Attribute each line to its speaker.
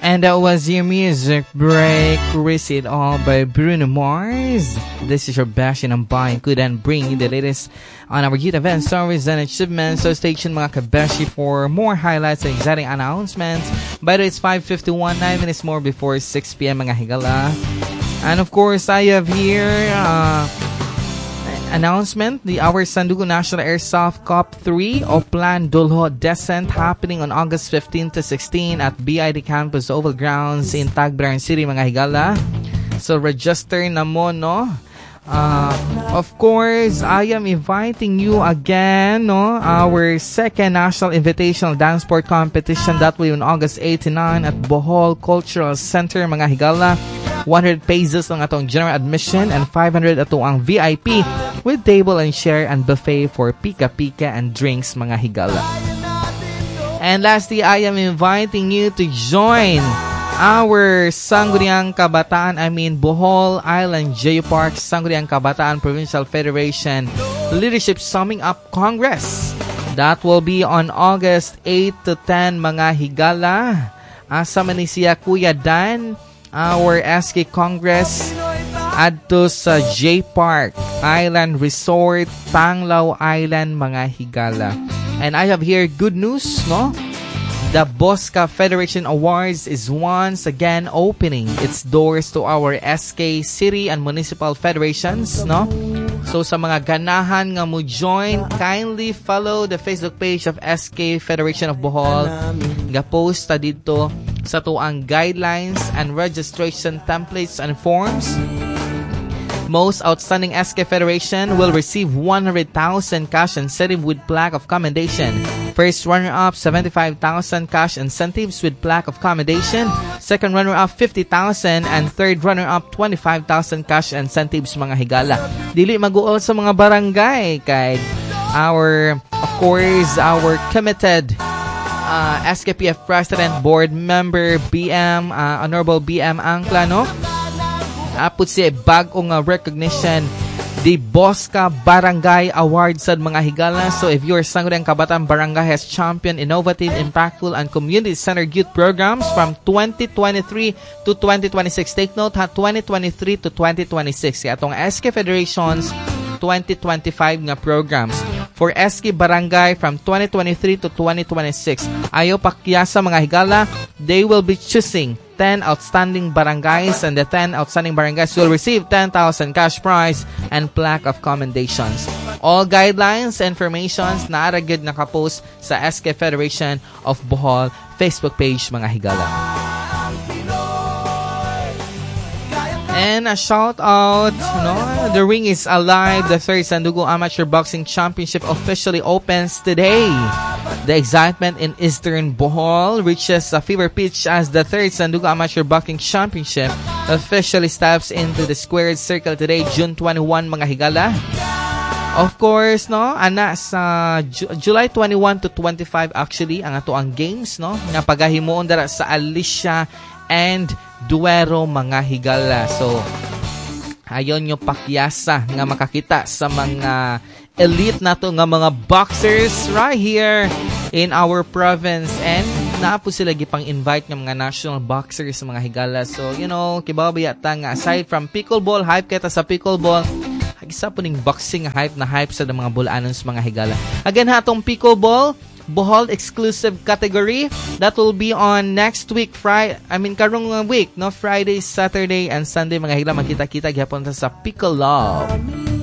Speaker 1: And that was your music break, Risk It All by Bruno Mars. This is your Bash and Ambay. Couldn't bring you the latest on our youth event stories and achievements. So stay tuned mga kabeshi for more highlights and exciting announcements. By the way, it's 5:51, 9 minutes more before 6 p.m. mga higala. And of course, I have here announcement, our Sandugo National Airsoft Cup 3 Oplan Dulho Descent happening on August 15 to 16 at BID Campus Oval Grounds in Tagbilaran City, mga higala. So register na mo, no? Of course, I am inviting you again, no? Our second National Invitational Dance Sport Competition that will be on August 8 to 9 at Bohol Cultural Center, mga higala. 100 pesos ang atong general admission and 500 ato ang VIP with table and share and buffet for pika-pika and drinks, mga higala. And lastly, I am inviting you to join our Sangguniang Kabataan, Bohol Island Geopark Sangguniang Kabataan Provincial Federation Leadership Summing Up Congress. That will be on August 8 to 10, mga higala. Asa man ni siya Kuya Dan, our SK Congress adto sa J Park Island Resort, Panglao Island, mga higala. And I have here good news, no? The Bosca Federation Awards is once again opening its doors to our SK City and Municipal Federations, no? So sa mga ganahan nga mo join, kindly follow the Facebook page of SK Federation of Bohol. Ga-post ta dito sa tuang guidelines and registration templates and forms. Most outstanding SK Federation will receive 100,000 cash incentive with plaque of commendation. First runner-up, 75,000 cash incentives with plaque of commendation. Second runner-up, 50,000. And third runner-up, 25,000 cash incentives, mga higala. Dili maguol sa mga barangay kay our committed SKPF President, Board Member, BM, Honorable BM Angla, no? Apot siya bagong recognition, the Bosca Barangay Award sa mga higala. So if your Sangguniang Kabataan Barangay has championed innovative, impactful, and community-centered youth programs from 2023 to 2026. Take note ha, 2023 to 2026. Kaya itong SK Federation's 2025 nga programs. For SK Barangay from 2023 to 2026. Ayaw pakyasa, mga higala, they will be choosing 10 outstanding barangays, and the 10 outstanding barangays will receive 10,000 cash prize and plaque of commendations. All guidelines, informations na aragid nakapost sa SK Federation of Bohol Facebook page, mga higala. And a shout out, no? The ring is alive. The third Sandugo Amateur Boxing Championship officially opens today. The excitement in Eastern Bohol reaches a fever pitch as the third Sandugo Amateur Boxing Championship officially steps into the squared circle today, June 21, mga higala. Of course, no, ana sa July 21 to 25 actually ang ato ang games, no, nga pagahimuon dara sa Alicia and Duero, mga higala. So ayon nyo pakyasa nga makakita sa mga elite nato nga mga boxers right here in our province, and naapo sila gipang invite ng mga national boxers sa mga higala. So you know, kibabiyata nga aside from pickleball, hype kita sa pickleball, isa po ning boxing hype na hype sa mga bulanon sa mga higala. Again hatong pickleball Bohol exclusive category that will be on next week karong week, no, Friday, Saturday and Sunday, mga higala. Magkita-kita gyapon sa Pickle Love.